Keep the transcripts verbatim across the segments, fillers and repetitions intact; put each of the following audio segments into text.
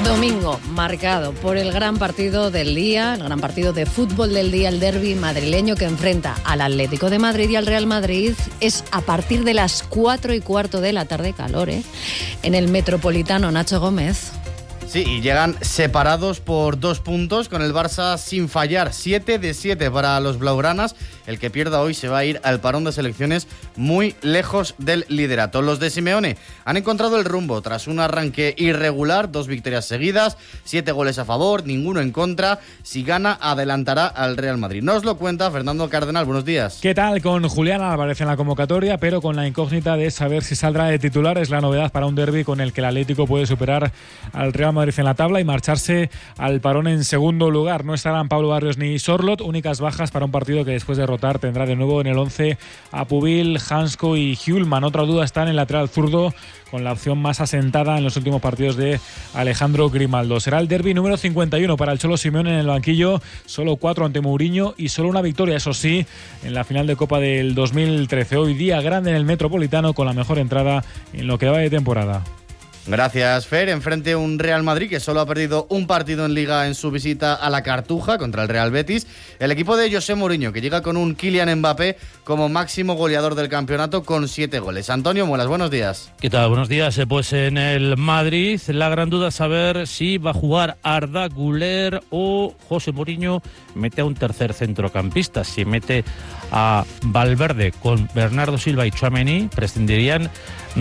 Domingo marcado por el gran partido del día, el gran partido de fútbol del día, el derbi madrileño que enfrenta al Atlético de Madrid y al Real Madrid. Es a partir de las cuatro y cuarto de la tarde, calor, ¿eh? En el Metropolitano. Nacho Gómez. Sí, y llegan separados por dos puntos, con el Barça sin fallar, siete de siete para los blaugranas. El que pierda hoy se va a ir al parón de selecciones muy lejos del liderato. Los de Simeone han encontrado el rumbo tras un arranque irregular, dos victorias seguidas, siete goles a favor, ninguno en contra. Si gana, adelantará al Real Madrid. Nos lo cuenta Fernando Cardenal. Buenos días. ¿Qué tal? Con Julián Álvarez en la convocatoria, pero con la incógnita de saber si saldrá de titular. Es la novedad para un derbi con el que el Atlético puede superar al Real Madrid en la tabla y marcharse al parón en segundo lugar. No estarán Pablo Barrios ni Sorloth, únicas bajas para un partido que después de rotar tendrá de nuevo en el once a Pubil, Hansko y Hjulman. Otra duda está en el lateral zurdo, con la opción más asentada en los últimos partidos de Alejandro Grimaldo. Será el derbi número cincuenta y uno para el Cholo Simeone en el banquillo, solo cuatro ante Mourinho y solo una victoria, eso sí, en la final de Copa del dos mil trece. Hoy día grande en el Metropolitano, con la mejor entrada en lo que va de temporada. Gracias, Fer. Enfrente un Real Madrid que solo ha perdido un partido en Liga en su visita a la Cartuja contra el Real Betis. El equipo de José Mourinho, que llega con un Kylian Mbappé como máximo goleador del campeonato con siete goles. Antonio Muelas, buenos días. ¿Qué tal? Buenos días. Pues en el Madrid la gran duda es saber si va a jugar Arda Güler o José Mourinho mete a un tercer centrocampista. Si mete a Valverde con Bernardo Silva y Tchouaméni, prescindirían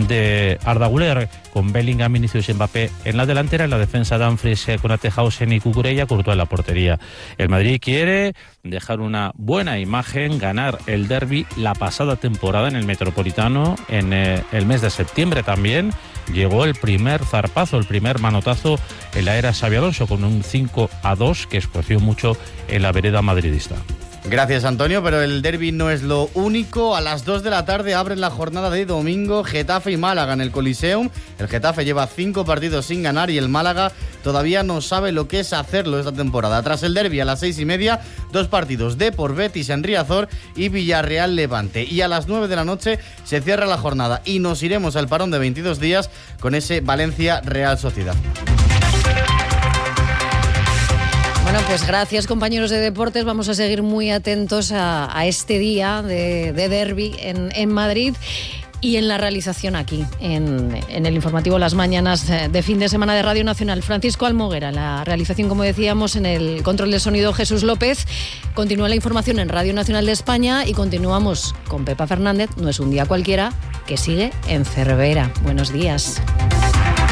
de Arda Güler, con Bellingham, Vinicius y Mbappé en la delantera. En la defensa, Dumfries, Konate, Hausen y Cucurella, Courtois en la portería. El Madrid quiere dejar una buena imagen, ganar el derbi. La pasada temporada en el Metropolitano, en eh, el mes de septiembre también, llegó el primer zarpazo, el primer manotazo en la era Xabi Alonso, con un cinco a dos que escoció mucho en la vereda madridista. Gracias, Antonio, pero el derbi no es lo único. A las dos de la tarde abren la jornada de domingo Getafe y Málaga en el Coliseum. El Getafe lleva cinco partidos sin ganar y el Málaga todavía no sabe lo que es hacerlo esta temporada. Tras el derbi a las seis y media, dos partidos: Depor Betis en Riazor y Villarreal Levante. Y a las nueve de la noche se cierra la jornada y nos iremos al parón de veintidós días con ese Valencia Real Sociedad. Bueno, pues gracias, compañeros de deportes. Vamos a seguir muy atentos a, a este día de, de derbi en, en Madrid y en la realización aquí, en, en el informativo Las Mañanas de fin de semana de Radio Nacional. Francisco Almoguera, la realización, como decíamos, en el control del sonido Jesús López. Continúa la información en Radio Nacional de España y continuamos con Pepa Fernández. No es un día cualquiera, que sigue en Cervera. Buenos días.